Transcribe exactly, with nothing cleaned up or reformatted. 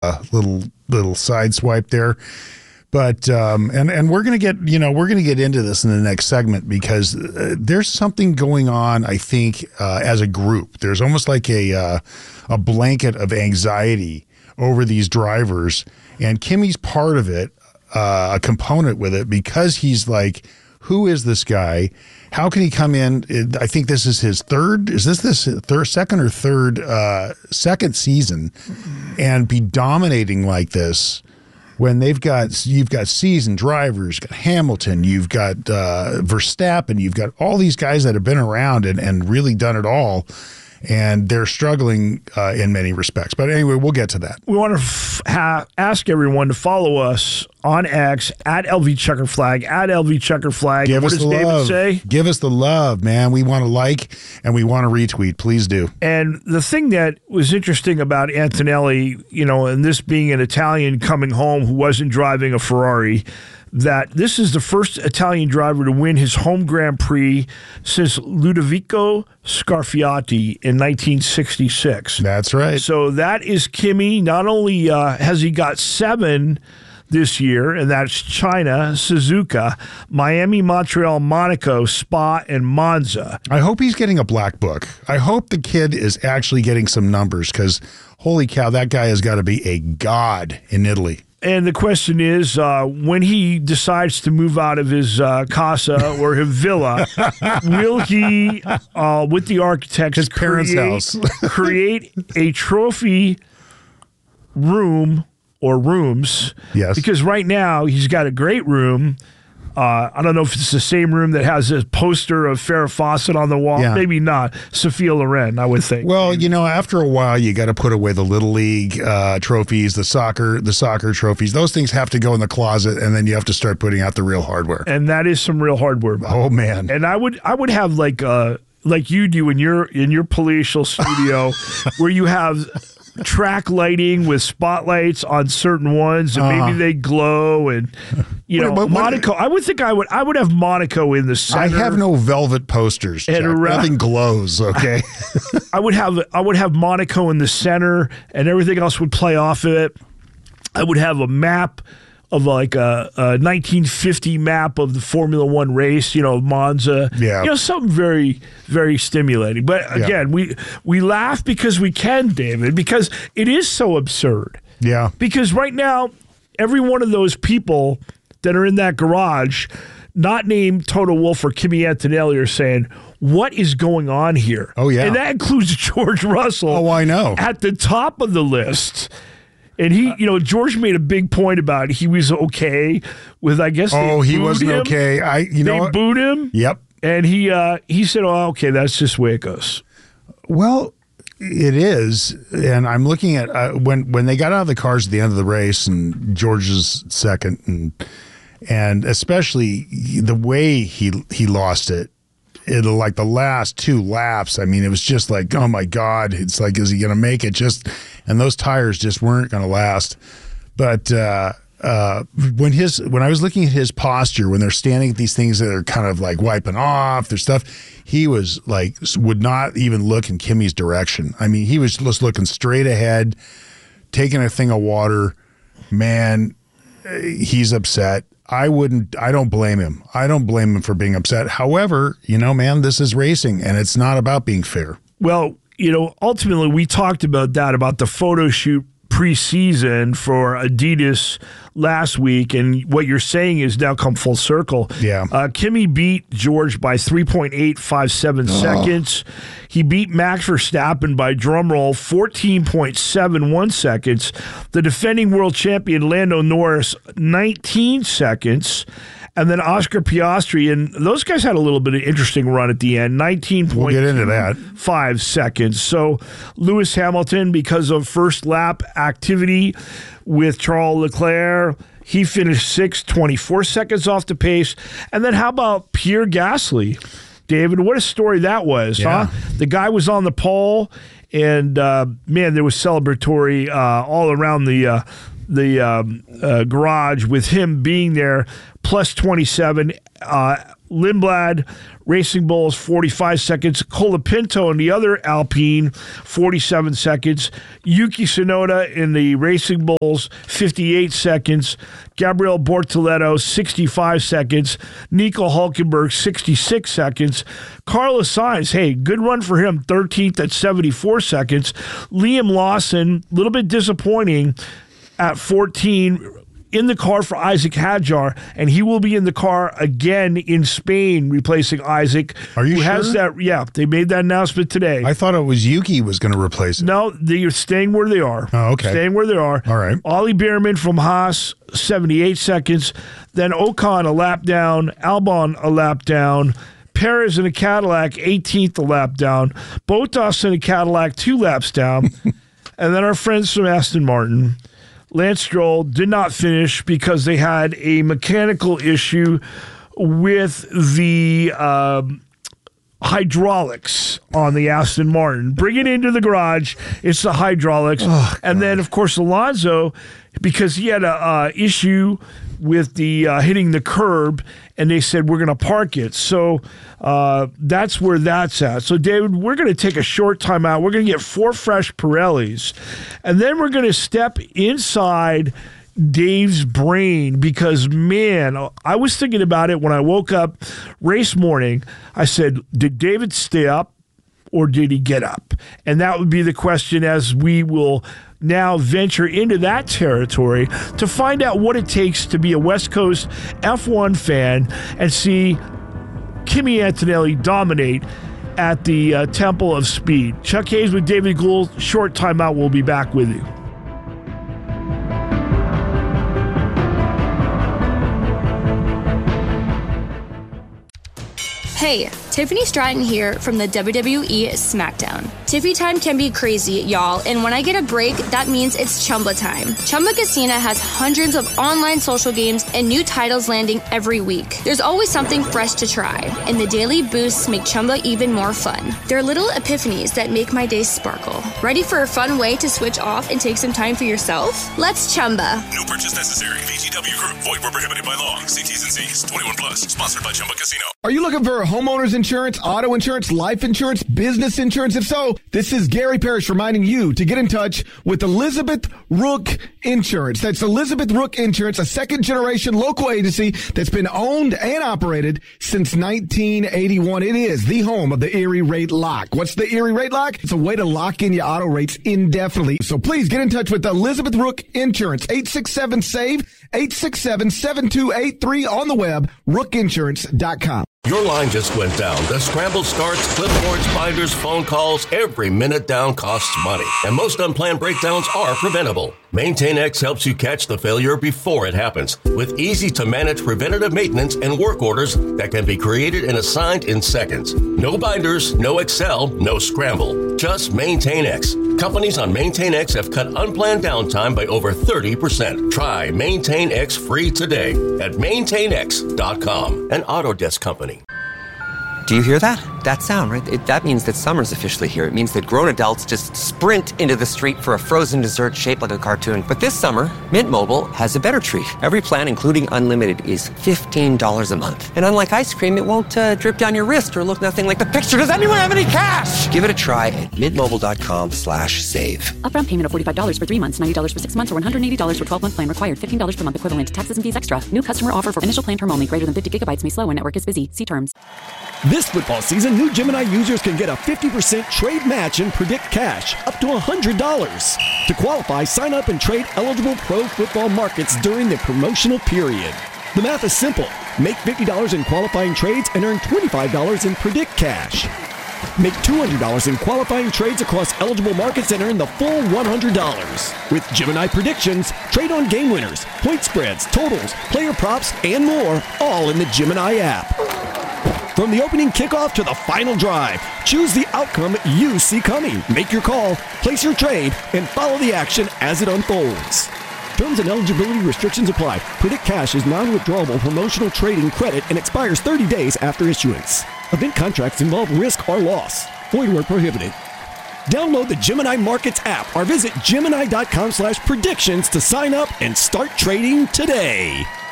uh, little little side swipe there. But um, and and we're gonna get you know we're gonna get into this in the next segment because uh, there's something going on. I think uh, as a group, there's almost like a uh, a blanket of anxiety over these drivers, and Kimi's part of it, uh, a component with it, because he's like, who is this guy? How can he come in? I think this is his third. Is this this third, second or third, uh, second season, and be dominating like this? When they've got, you've got seasoned drivers, you've got Hamilton, you've got uh, Verstappen, you've got all these guys that have been around and, and really done it all, and they're struggling uh, in many respects. But anyway, we'll get to that. We want to f- ha- ask everyone to follow us on X at L V Checker Flag, at L V Checker Flag. Give what us does the David love. say? Give us the love, man. We want to like and we want to retweet. Please do. And the thing that was interesting about Antonelli, you know, and this being an Italian coming home who wasn't driving a Ferrari, that this is the first Italian driver to win his home Grand Prix since Ludovico Scarfiati in nineteen sixty-six. That's right. So that is Kimi. Not only uh, has he got seven this year, and that's China, Suzuka, Miami, Montreal, Monaco, Spa, and Monza. I hope he's getting a black book. I hope the kid is actually getting some numbers because, holy cow, that guy has got to be a god in Italy. And the question is, uh, when he decides to move out of his uh, casa or his villa, will he, uh, with the architects, his parents' create, house, create a trophy room or rooms? Yes. Because right now he's got a great room. Uh, I don't know if it's the same room that has a poster of Farrah Fawcett on the wall. Yeah. Maybe not. Sophia Loren, I would think. Well, you know, after a while, you got to put away the Little League uh, trophies, the soccer, the soccer trophies. Those things have to go in the closet, and then you have to start putting out the real hardware. And that is some real hardware. Oh man! And I would, I would have like, uh, like you do in your in your palatial studio, where you have track lighting with spotlights on certain ones, and uh-huh. maybe they glow, and you know, what, what, Monaco. I would think I would, I would have Monaco in the center. I have no velvet posters. And around, nothing glows. Okay. I would have, I would have Monaco in the center, and everything else would play off of it. I would have a map of like a, a nineteen fifty map of the Formula One race, you know, Monza. Yeah. You know, something very, very stimulating. But again, yeah. we we laugh because we can, David, because it is so absurd. Yeah. Because right now, every one of those people that are in that garage, not named Toto Wolff or Kimi Antonelli, are saying, what is going on here? Oh, yeah. And that includes George Russell. Oh, I know. At the top of the list. And he, you know, George made a big point about it. He was okay with, I guess. Oh, he wasn't him. okay. I, you know, they booed him. Yep. And he, uh, he said, "Oh, okay, that's just the way it goes." Well, it is, and I'm looking at uh, when when they got out of the cars at the end of the race, and George's second, and and especially the way he he lost it. It'll like the last two laps. I mean, it was just like, oh my God, it's like, is he going to make it? Just, and those tires just weren't going to last. But uh, uh, when his, when I was looking at his posture, when they're standing at these things that are kind of like wiping off their stuff, he was like, would not even look in Kimi's direction. I mean, he was just looking straight ahead, taking a thing of water. Man, he's upset. I wouldn't, I don't blame him. I don't blame him for being upset. However, you know, man, this is racing and it's not about being fair. Well, you know, ultimately we talked about that, about the photo shoot preseason for Adidas last week, and what you're saying is now come full circle. Yeah. Uh, Kimi beat George by three point eight five seven oh. seconds. He beat Max Verstappen by, drumroll, fourteen point seven one seconds. The defending world champion Lando Norris, nineteen seconds. And then Oscar Piastri, and those guys had a little bit of interesting run at the end, nineteen point We'll get into that. five seconds. So Lewis Hamilton, because of first lap activity with Charles Leclerc, he finished sixth, twenty-four seconds off the pace. And then how about Pierre Gasly? David, what a story that was, yeah. huh? The guy was on the pole, and uh, man, there was celebratory uh, all around the uh, the um, uh, garage with him being there, plus twenty-seven. Uh, Lindblad, Racing Bulls, forty-five seconds. Colapinto in the other Alpine, forty-seven seconds. Yuki Tsunoda in the Racing Bulls, fifty-eight seconds. Gabriel Bortoleto, sixty-five seconds. Nico Hulkenberg, sixty-six seconds. Carlos Sainz, hey, good run for him, thirteenth at seventy-four seconds. Liam Lawson, a little bit disappointing at fourteen, in the car for Isaac Hadjar, and he will be in the car again in Spain, replacing Isaac. Are you who sure? Has that, yeah, they made that announcement today. I thought it was Yuki was going to replace it. No, they're staying where they are. Oh, okay. Staying where they are. All right. Ollie Behrman from Haas, seventy-eight seconds. Then Ocon a lap down. Albon a lap down. Perez in a Cadillac, eighteenth a lap down. Bottas in a Cadillac, two laps down. And then our friends from Aston Martin, Lance Stroll, did not finish because they had a mechanical issue with the um, hydraulics on the Aston Martin. Bring it into the garage. It's the hydraulics. Oh, and then, of course, Alonso, because he had a uh, issue with the uh, hitting the curb, and they said, we're going to park it. So uh, that's where that's at. So, David, we're going to take a short time out. We're going to get four fresh Pirellis, and then we're going to step inside Dave's brain because, man, I was thinking about it when I woke up race morning. I said, did David stay up or did he get up? And that would be the question as we will now venture into that territory to find out what it takes to be a West Coast F one fan and see Kimi Antonelli dominate at the uh, Temple of Speed. Chuck Hayes with David Gould. Short timeout. We'll be back with you. Hey, Tiffany Stratton here from the W W E SmackDown. Tiffy time can be crazy, y'all, and when I get a break, that means it's Chumba time. Chumba Casino has hundreds of online social games and new titles landing every week. There's always something fresh to try, and the daily boosts make Chumba even more fun. They're little epiphanies that make my day sparkle. Ready for a fun way to switch off and take some time for yourself? Let's Chumba. No purchase necessary. V G W Group. Void where prohibited by law. See T's and C's. twenty-one plus. Sponsored by Chumba Casino. Are you looking for homeowners insurance, auto insurance, life insurance, business insurance? If so, this is Gary Parrish reminding you to get in touch with Elizabeth Rook Insurance. That's Elizabeth Rook Insurance, a second-generation local agency that's been owned and operated since nineteen eighty-one. It is the home of the Erie Rate Lock. What's the Erie Rate Lock? It's a way to lock in your auto rates indefinitely. So please get in touch with Elizabeth Rook Insurance, eight six seven, S A V E, eight six seven, seven two eight three, on the web, rook insurance dot com. Your line just went down. The scramble starts, clipboards, binders, phone calls. Every minute down costs money. And most unplanned breakdowns are preventable. MaintainX helps you catch the failure before it happens with easy-to-manage preventative maintenance and work orders that can be created and assigned in seconds. No binders, no Excel, no scramble. Just MaintainX. Companies on MaintainX have cut unplanned downtime by over thirty percent. Try MaintainX free today at maintain x dot com, an Autodesk company. Do you hear that? That sound, right? It, that means that summer's officially here. It means that grown adults just sprint into the street for a frozen dessert shaped like a cartoon. But this summer, Mint Mobile has a better treat. Every plan, including unlimited, is fifteen dollars a month. And unlike ice cream, it won't uh, drip down your wrist or look nothing like the picture. Does anyone have any cash? Give it a try at mintmobile.com slash save. Upfront payment of forty-five dollars for three months, ninety dollars for six months, or one hundred eighty dollars for twelve-month plan required. fifteen dollars per month equivalent. Taxes and fees extra. New customer offer for initial plan term only. Greater than fifty gigabytes may slow when network is busy. See terms. This football season, new Gemini users can get a fifty percent trade match and predict cash up to one hundred dollars. To qualify, sign up and trade eligible pro football markets during the promotional period. The math is simple. Make fifty dollars in qualifying trades and earn twenty-five dollars in predict cash. Make two hundred dollars in qualifying trades across eligible markets and earn the full one hundred dollars. With Gemini Predictions, trade on game winners, point spreads, totals, player props, and more, all in the Gemini app. From the opening kickoff to the final drive, choose the outcome you see coming. Make your call, place your trade, and follow the action as it unfolds. Terms and eligibility restrictions apply. Predict Cash is non-withdrawable promotional trading credit and expires thirty days after issuance. Event contracts involve risk or loss. Void where prohibited. Download the Gemini Markets app or visit Gemini.com slash predictions to sign up and start trading today.